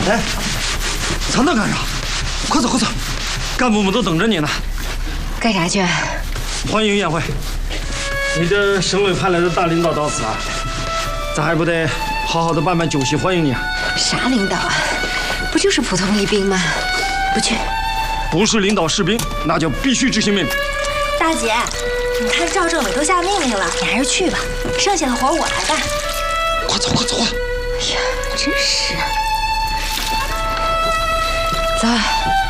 哎，藏那干啥？快走快走，干部们都等着你呢。 干啥去？ 欢迎宴会。你这省委派来的大领导到此啊，咱还不得好好的办酒席欢迎你啊？ 啥领导啊？不就是普通一兵吗？不去。 不是领导士兵，那就必须执行命令。 大姐，你看赵政委都下命令了，你还是去吧，剩下的活我来干。 快走快走啊！ 哎呀，真是。走。